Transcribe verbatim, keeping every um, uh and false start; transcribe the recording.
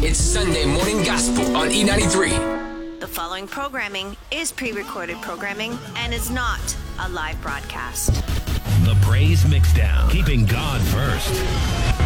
It's Sunday Morning Gospel on E ninety-three. The following programming is pre-recorded programming and is not a live broadcast. The Praise Mixdown, keeping God first.